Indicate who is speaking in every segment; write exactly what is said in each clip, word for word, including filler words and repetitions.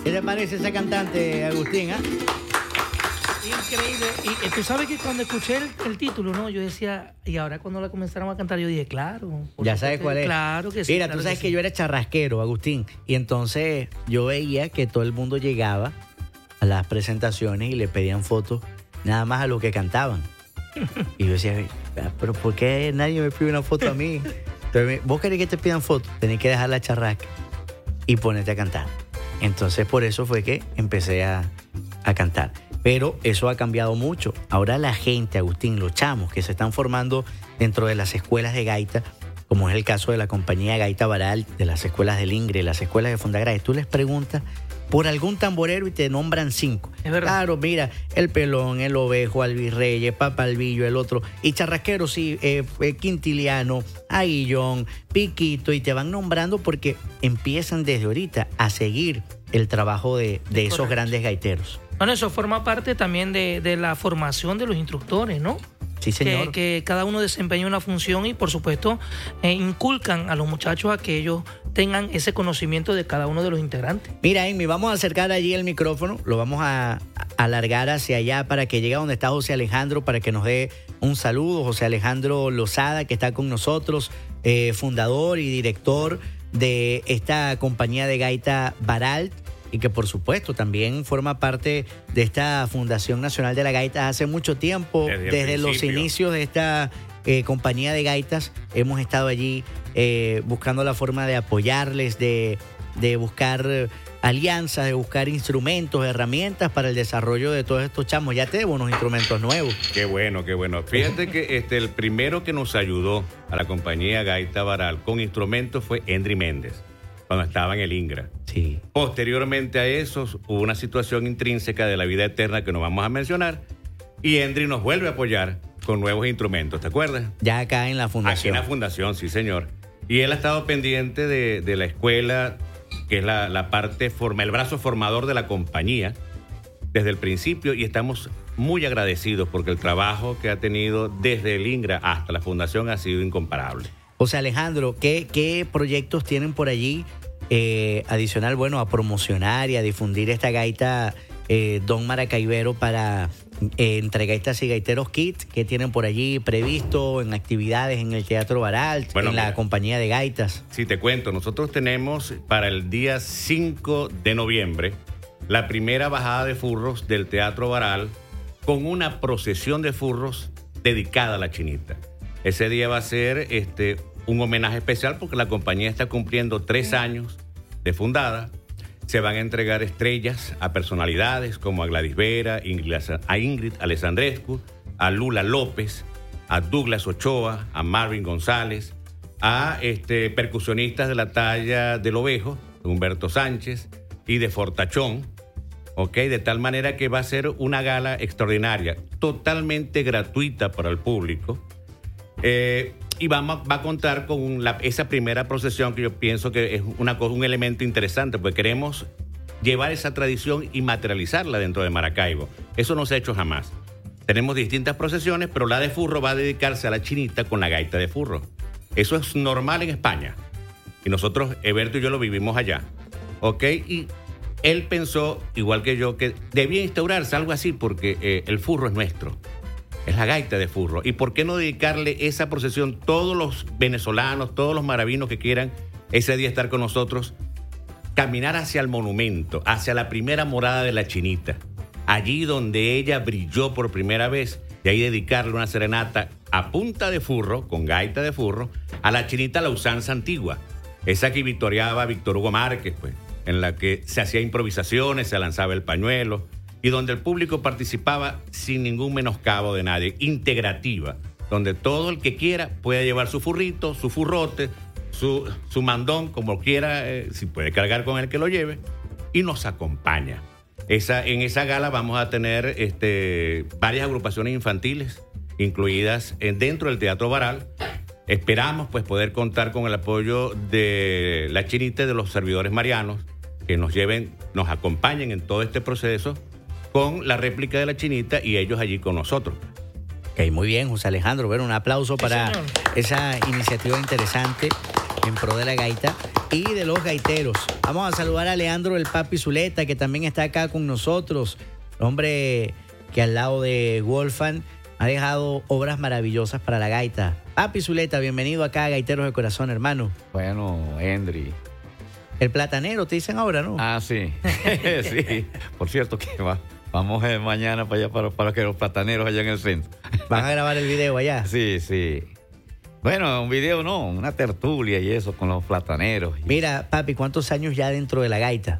Speaker 1: ¿Qué te parece esa cantante, Agustín? ¿eh?
Speaker 2: Increíble. Y, y tú sabes que cuando escuché el, el título, ¿no? Yo decía, y ahora cuando la comenzaron a cantar, yo dije, claro.
Speaker 1: Ya sabes cuál es.
Speaker 2: Claro que sí.
Speaker 1: Mira,
Speaker 2: claro
Speaker 1: tú sabes
Speaker 2: que,
Speaker 1: que,
Speaker 2: sí.
Speaker 1: yo era charrasquero, Agustín, y entonces yo veía que todo el mundo llegaba a las presentaciones y le pedían fotos nada más a los que cantaban. Y yo decía, pero ¿por qué nadie me pide una foto a mí? Entonces, ¿vos querés que te pidan fotos? Tenés que dejar la charrasca y ponerte a cantar. Entonces, por eso fue que empecé a, a cantar. Pero eso ha cambiado mucho. Ahora la gente, Agustín, los chamos que se están formando dentro de las escuelas de gaita, como es el caso de la compañía Gaita Baral, de las escuelas del Ingre, las escuelas de Fonsagrada, tú les preguntas por algún tamborero y te nombran cinco.
Speaker 2: Es verdad.
Speaker 1: Claro, mira, el Pelón, el Ovejo, Alvis Reyes, Papalvillo, el otro. Y charrasquero, sí, eh, eh, Quintiliano, Aguillón, Piquito, y te van nombrando porque empiezan desde ahorita a seguir el trabajo de, de esos
Speaker 2: Correcto.
Speaker 1: grandes gaiteros.
Speaker 2: Bueno, eso forma parte también de, de la formación de los instructores, ¿no?
Speaker 1: Sí, señor.
Speaker 2: Que, que cada uno desempeña una función y, por supuesto, eh, inculcan a los muchachos a que ellos tengan ese conocimiento de cada uno de los integrantes.
Speaker 1: Mira, Amy, vamos a acercar allí el micrófono, lo vamos a, a alargar hacia allá para que llegue a donde está José Alejandro, para que nos dé un saludo. José Alejandro Lozada, que está con nosotros, eh, fundador y director de esta compañía de gaita Baral, y que por supuesto también forma parte de esta Fundación Nacional de la Gaita hace mucho tiempo,
Speaker 3: Desde el
Speaker 1: desde los
Speaker 3: principio.
Speaker 1: inicios de esta eh, compañía de gaitas. Hemos estado allí eh, buscando la forma de apoyarles, de, de buscar eh, alianzas, de buscar instrumentos, herramientas para el desarrollo de todos estos chamos. Ya tenemos unos instrumentos nuevos.
Speaker 3: Qué bueno, qué bueno. Fíjate que este, el primero que nos ayudó a la compañía Gaita Baral con instrumentos fue Endry Méndez, cuando estaba en el Ingra.
Speaker 1: Sí.
Speaker 3: Posteriormente a eso, hubo una situación intrínseca de la vida eterna que no vamos a mencionar, y Endry nos vuelve a apoyar con nuevos instrumentos, ¿te acuerdas?
Speaker 1: Ya acá en la
Speaker 3: Aquí
Speaker 1: fundación.
Speaker 3: en la fundación, sí, señor. Y él ha estado pendiente de, de la escuela, que es la, la parte, forma, el brazo formador de la compañía, desde el principio, y estamos muy agradecidos porque el trabajo que ha tenido desde el Ingra hasta la fundación ha sido incomparable.
Speaker 1: José Alejandro, ¿qué, qué proyectos tienen por allí eh, adicional, bueno, a promocionar y a difundir esta gaita eh, Don Maracaibero para eh, entre gaitas y gaiteros kit que tienen por allí previsto en actividades en el Teatro Baral,
Speaker 3: Bueno,
Speaker 1: en la
Speaker 3: mira.
Speaker 1: compañía de gaitas?
Speaker 3: Sí, te cuento, nosotros tenemos para el día cinco de noviembre la primera bajada de furros del Teatro Baral con una procesión de furros dedicada a la chinita. Ese día va a ser este, un homenaje especial porque la compañía está cumpliendo tres años de fundada. Se van a entregar estrellas a personalidades como a Gladys Vera, a Ingrid Alessandrescu, a Lula López, a Douglas Ochoa, a Marvin González, a este, percusionistas de la talla del Ovejo, Humberto Sánchez, y de Fortachón, ¿ok? De tal manera que va a ser una gala extraordinaria, totalmente gratuita para el público. Eh, y va, va a contar con la, esa primera procesión que yo pienso que es una, un elemento interesante, porque queremos llevar esa tradición y materializarla dentro de Maracaibo. Eso no se ha hecho jamás. Tenemos distintas procesiones, pero la de furro va a dedicarse a la chinita con la gaita de furro. Eso es normal en España. Y nosotros, Eberto y yo, lo vivimos allá. ¿Ok? Y él pensó, igual que yo, que debía instaurarse algo así porque eh, el furro es nuestro. Es la gaita de furro. ¿Y por qué no dedicarle esa procesión todos los venezolanos, todos los maravinos que quieran ese día estar con nosotros? Caminar hacia el monumento, hacia la primera morada de la chinita, allí donde ella brilló por primera vez, y ahí dedicarle una serenata a punta de furro, con gaita de furro, a la chinita la usanza antigua, esa que victoriaba Víctor Hugo Márquez, pues, en la que se hacía improvisaciones, se lanzaba el pañuelo, y donde el público participaba sin ningún menoscabo de nadie, integrativa, donde todo el que quiera puede llevar su furrito, su furrote, su, su mandón, como quiera, eh, si puede cargar con el que lo lleve, y nos acompaña. Esa, en esa gala vamos a tener este, varias agrupaciones infantiles, incluidas en, dentro del Teatro Baral. Esperamos pues poder contar con el apoyo de la chinita y de los servidores marianos, que nos lleven, nos acompañen en todo este proceso, con la réplica de la chinita y ellos allí con nosotros.
Speaker 1: Ok, muy bien, José Alejandro. Bueno, un aplauso para
Speaker 2: señor.
Speaker 1: esa iniciativa interesante. en pro de la gaita y de los gaiteros. Vamos a saludar a Leandro el Papi Zuleta, que también está acá con nosotros. Hombre que al lado de Wolfgang ha dejado obras maravillosas para la gaita. Papi Zuleta, bienvenido acá a Gaiteros de Corazón, hermano.
Speaker 4: Bueno, Henry.
Speaker 1: El platanero, te dicen ahora, ¿no?
Speaker 4: Ah, sí. Sí. Por cierto, que va, vamos eh, mañana para allá, para, para que los plataneros allá en el centro.
Speaker 1: ¿Van a grabar el video allá?
Speaker 4: Sí, sí. Bueno, un video no, una tertulia y eso con los plataneros.
Speaker 1: Mira, papi, ¿cuántos años ya dentro de la gaita?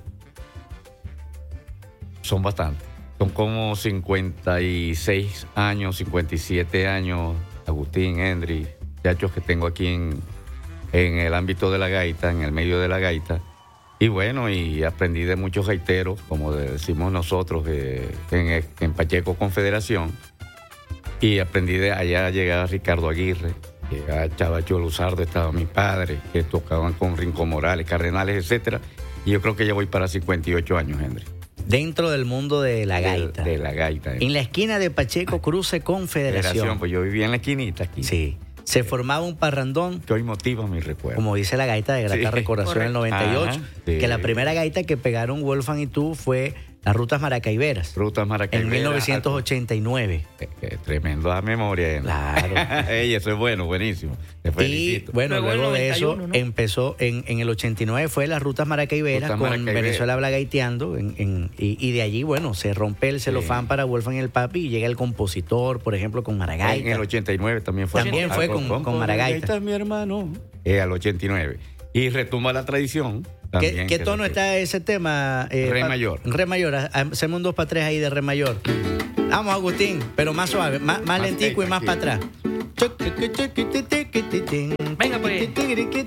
Speaker 4: Son bastantes. Son como cincuenta y seis años, cincuenta y siete años, Agustín, Henry, muchachos que tengo aquí en, en el ámbito de la gaita, en el medio de la gaita. Y bueno, y aprendí de muchos gaiteros, como decimos nosotros, eh, en, en Pacheco Confederación. Y aprendí de allá a llegar a Ricardo Aguirre, a Chavacho Luzardo, estaba mi padre, que tocaban con Rincón Morales, Cardenales, etcétera. Y yo creo que ya voy para cincuenta y ocho años, Henry.
Speaker 1: Dentro del mundo de la gaita.
Speaker 4: De, de la gaita.
Speaker 1: En la esquina de Pacheco Cruce Confederación.
Speaker 4: Federación, pues yo vivía en la esquinita aquí.
Speaker 1: Sí. Se formaba un parrandón.
Speaker 4: Que hoy motiva mi recuerdo.
Speaker 1: Como dice la gaita de Grata
Speaker 4: Sí,
Speaker 1: Recordación en el noventa y ocho.
Speaker 4: Ajá, sí.
Speaker 1: Que la primera gaita que pegaron Wolfgang y tú fue las Rutas Maracaiberas.
Speaker 4: Rutas Maracaiberas.
Speaker 1: En mil novecientos ochenta y nueve.
Speaker 4: Qué, qué tremenda memoria.
Speaker 1: Claro.
Speaker 4: Ey, eso es bueno, buenísimo. Te
Speaker 1: Y
Speaker 4: felicito.
Speaker 1: bueno,
Speaker 2: Luego
Speaker 1: luego,
Speaker 2: el
Speaker 1: de eso
Speaker 2: noventa y uno, ¿no?
Speaker 1: empezó en, en el ochenta y nueve fue las Rutas Maracaiberas
Speaker 4: Rutas
Speaker 1: con
Speaker 4: Maracaiberas.
Speaker 1: Venezuela Habla Gaiteando en, en, y, y de allí, bueno, se rompe el celofán
Speaker 4: Sí.
Speaker 1: para Wolfgang y el Papi y llega el compositor, por ejemplo, con Maragaita.
Speaker 4: En el ochenta y nueve también fue.
Speaker 1: También fue con- con Maragaita.
Speaker 4: mi hermano. Eh, al ochenta y nueve. Y retumba la tradición.
Speaker 1: ¿Qué,
Speaker 4: También,
Speaker 1: qué
Speaker 4: que
Speaker 1: tono
Speaker 4: lo-
Speaker 1: está ese tema? eh,
Speaker 4: Re
Speaker 1: pa-
Speaker 4: mayor.
Speaker 1: Re mayor. Ha- Hacemos un dos para tres ahí de re mayor. Vamos, Agustín, pero más suave, más, más
Speaker 4: Más
Speaker 1: lentico y más para
Speaker 4: tranquilo.
Speaker 1: atrás.
Speaker 2: Venga, pues.